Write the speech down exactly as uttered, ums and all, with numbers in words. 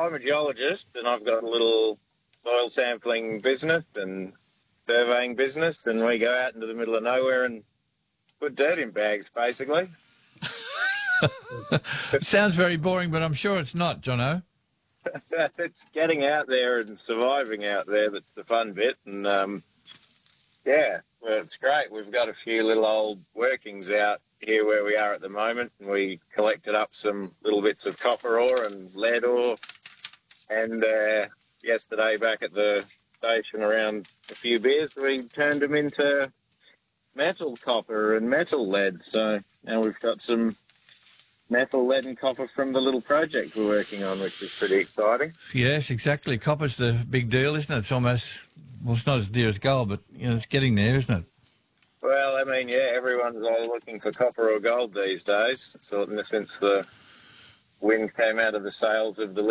I'm a geologist and I've got a little soil sampling business and surveying business, and we go out into the middle of nowhere and put dirt in bags, basically. It sounds very boring, but I'm sure it's not, Jono. It's getting out there and surviving out there that's the fun bit. And, um, yeah, well, it's great. We've got a few little old workings out here where we are at the moment, and we collected up some little bits of copper ore and lead ore. And uh, yesterday back at the station around a few beers, we turned them into metal copper and metal lead. So now we've got some metal, lead and copper from the little project we're working on, which is pretty exciting. Yes, exactly. Copper's the big deal, isn't it? It's almost, well, it's not as dear as gold, but you know, it's getting there, isn't it? Well, I mean, yeah, everyone's all looking for copper or gold these days. So since the wind came out of the sails of the